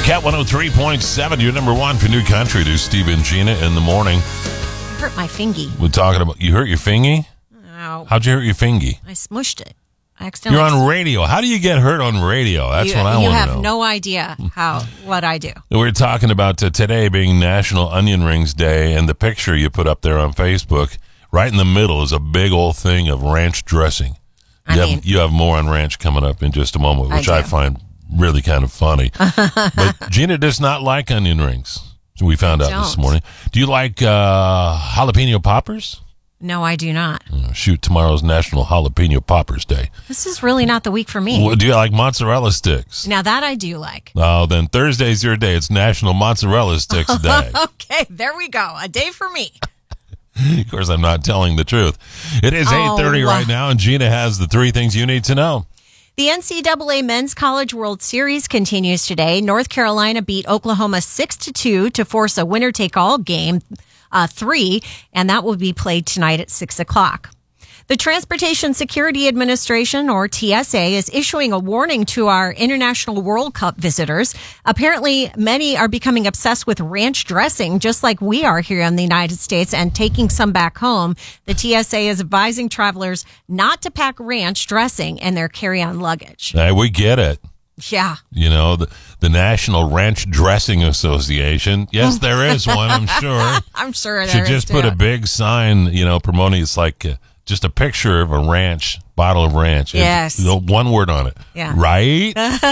Cat 103.7, your number one for new country. There's Steve and Gina in the morning. I hurt my fingy. We're talking about, you hurt your fingy? Ow. How'd you hurt your fingy? I smushed it. I accidentally. You're on radio. How do you get hurt on radio? That's what I want to know. You have no idea what I do. We're talking about today being National Onion Rings Day, and the picture you put up there on Facebook, right in the middle is a big old thing of ranch dressing. You have more on ranch coming up in just a moment, which I find really kind of funny. But Gina does not like onion rings. So we found out this morning. Do you like jalapeno poppers? No, I do not. Shoot, tomorrow's National Jalapeno Poppers Day. This is really not the week for me. Well, do you like mozzarella sticks? Now that I do like. Oh, then Thursday's your day. It's National Mozzarella Sticks Day. Okay, there we go. A day for me. Of course, I'm not telling the truth. It is 8:30 right now, and Gina has the three things you need to know. The NCAA Men's College World Series continues today. North Carolina beat Oklahoma 6-2 to force a winner-take-all game 3, and that will be played tonight at 6 o'clock. The Transportation Security Administration, or TSA, is issuing a warning to our International World Cup visitors. Apparently, many are becoming obsessed with ranch dressing, just like we are here in the United States, and taking some back home. The TSA is advising travelers not to pack ranch dressing in their carry-on luggage. Hey, we get it. Yeah. You know, the National Ranch Dressing Association. Yes, there is one, I'm sure. I'm sure there should is, just put a big sign, promoting it's like just a picture of a ranch, bottle of ranch. Yes. One word on it. Yeah. Right?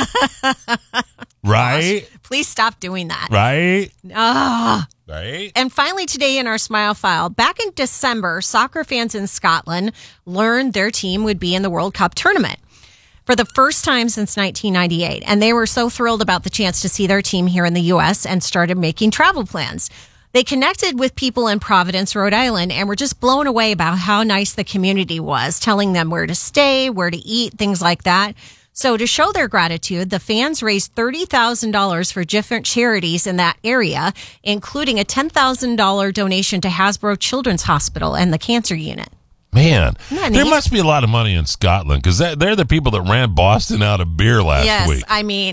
Right? Gosh, please stop doing that. Right? Right? And finally today in our Smile File, back in December, soccer fans in Scotland learned their team would be in the World Cup tournament for the first time since 1998. And they were so thrilled about the chance to see their team here in the U.S. and started making travel plans. They connected with people in Providence, Rhode Island, and were just blown away about how nice the community was, telling them where to stay, where to eat, things like that. So to show their gratitude, the fans raised $30,000 for different charities in that area, including a $10,000 donation to Hasbro Children's Hospital and the Cancer Unit. Man, there must be a lot of money in Scotland, because they're the people that ran Boston out of beer last week. Yes, I mean,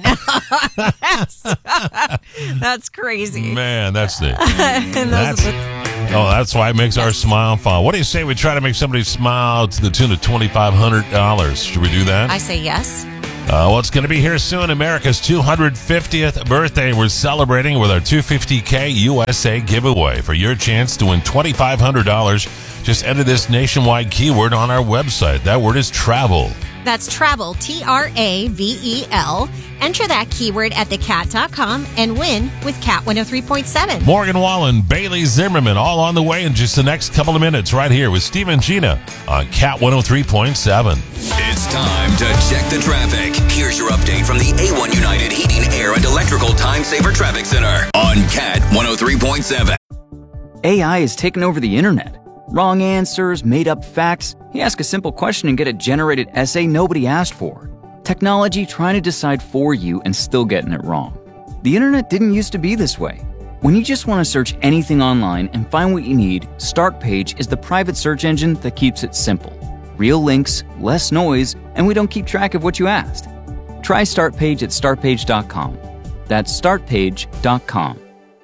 that's crazy. Man, that's it. That's why it makes our smile file. What do you say we try to make somebody smile to the tune of $2,500? Should we do that? I say yes. Well, it's going to be here soon. America's 250th birthday. We're celebrating with our $250K USA giveaway. For your chance to win $2,500, just enter this nationwide keyword on our website. That word is travel. That's travel, TRAVEL. Enter that keyword at thecat.com and win with Cat 103.7. Morgan Wallen, Bailey Zimmerman, all on the way in just the next couple of minutes right here with Steve and Gina on Cat 103.7. It's time to check the traffic. Here's your update from the A1 United Heating, Air, and Electrical Time Saver Traffic Center on Cat 103.7. AI has taken over the internet. Wrong answers, made-up facts. You ask a simple question and get a generated essay nobody asked for. Technology trying to decide for you and still getting it wrong. The internet didn't used to be this way. When you just want to search anything online and find what you need, Startpage is the private search engine that keeps it simple. Real links, less noise, and we don't keep track of what you asked. Try Startpage at startpage.com. That's startpage.com.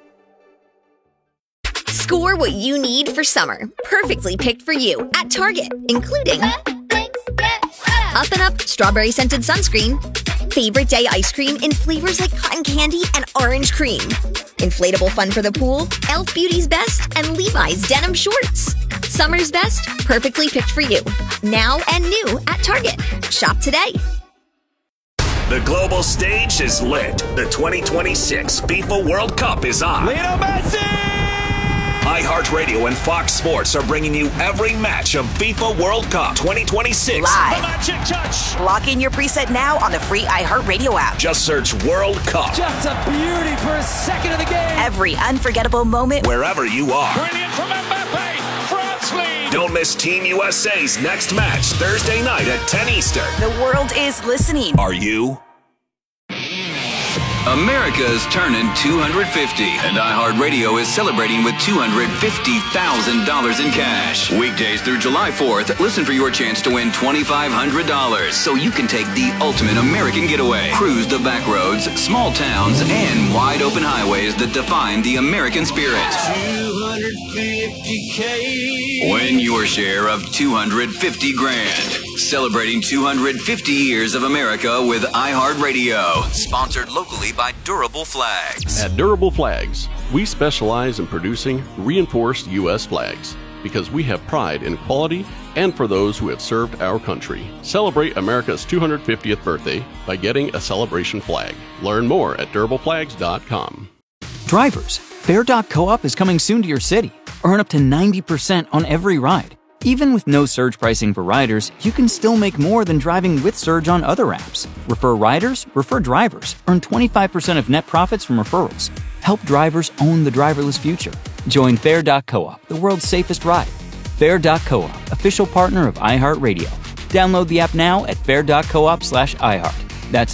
Score what you need for summer. Perfectly picked for you at Target, including Up and Up Strawberry Scented Sunscreen, Favorite Day Ice Cream in flavors like cotton candy and orange cream, Inflatable Fun for the Pool, Elf Beauty's Best, and Levi's Denim Shorts. Summer's best, perfectly picked for you. Now and new at Target. Shop today. The global stage is lit. The 2026 FIFA World Cup is on. Lionel Messi! iHeartRadio and Fox Sports are bringing you every match of FIFA World Cup 2026. Live. The magic touch. Lock in your preset now on the free iHeartRadio app. Just search World Cup. Just a beauty for a second of the game. Every unforgettable moment. Wherever you are. Brilliant from Mbappe. France lead. Don't miss Team USA's next match Thursday night at 10 Eastern. The world is listening. Are you? America's turning 250, and iHeartRadio is celebrating with $250,000 in cash. Weekdays through July 4th, listen for your chance to win $2,500 so you can take the ultimate American getaway. Cruise the back roads, small towns, and wide open highways that define the American spirit. $250K. Win your share of $250 grand. Celebrating 250 years of America with iHeartRadio. Sponsored locally by Durable Flags. At Durable Flags, we specialize in producing reinforced U.S. flags because we have pride in quality and for those who have served our country. Celebrate America's 250th birthday by getting a celebration flag. Learn more at durableflags.com. Drivers, Fare.coop is coming soon to your city. Earn up to 90% on every ride. Even with no surge pricing for riders, you can still make more than driving with Surge on other apps. Refer riders, refer drivers. Earn 25% of net profits from referrals. Help drivers own the driverless future. Join Fare.coop, the world's safest ride. Fare.coop, official partner of iHeartRadio. Download the app now at fare.coop/iHeart. That's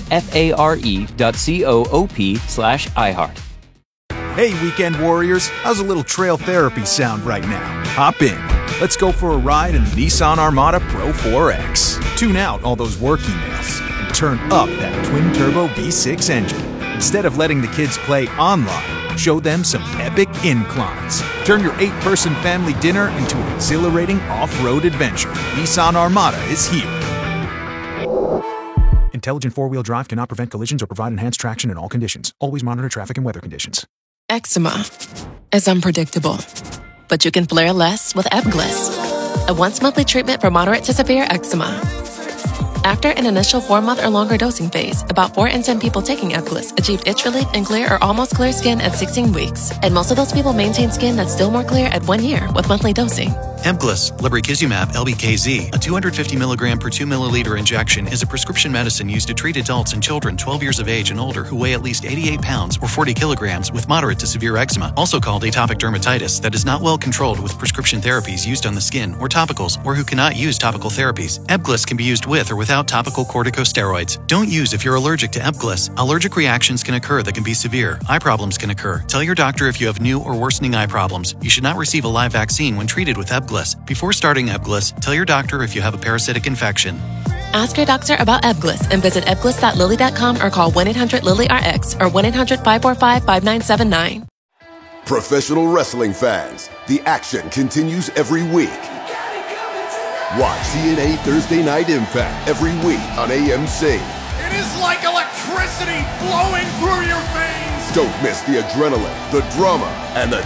FARE.coop/iHeart. Hey, weekend warriors, how's a little trail therapy sound right now? Hop in. Let's go for a ride in the Nissan Armada Pro 4X. Tune out all those work emails and turn up that twin-turbo V6 engine. Instead of letting the kids play online, show them some epic inclines. Turn your 8-person family dinner into an exhilarating off-road adventure. Nissan Armada is here. Intelligent four-wheel drive cannot prevent collisions or provide enhanced traction in all conditions. Always monitor traffic and weather conditions. Eczema is unpredictable, but you can flare less with Ebglyss, a once-monthly treatment for moderate to severe eczema. After an initial 4-month or longer dosing phase, about 4 in 10 people taking Ebglyss achieved itch relief and clear or almost clear skin at 16 weeks. And most of those people maintain skin that's still more clear at 1 year with monthly dosing. Ebglyss, lebrikizumab LBKZ, a 250 milligram per 2 milliliter injection, is a prescription medicine used to treat adults and children 12 years of age and older who weigh at least 88 pounds or 40 kilograms with moderate to severe eczema, also called atopic dermatitis, that is not well controlled with prescription therapies used on the skin or topicals, or who cannot use topical therapies. Ebglyss can be used with or without topical corticosteroids. Don't use if you're allergic to Ebglyss. Allergic reactions can occur that can be severe. Eye problems can occur. Tell your doctor if you have new or worsening eye problems. You should not receive a live vaccine when treated with Ebglyss. Before starting Ebglyss, tell your doctor if you have a parasitic infection. Ask your doctor about Ebglyss and visit ebglyss.lilly.com or call 1-800-LILY-RX or 1-800-545-5979. Professional wrestling fans, the action continues every week. Watch TNA Thursday Night Impact every week on AMC. It is like electricity flowing through your veins. Don't miss the adrenaline, the drama, and the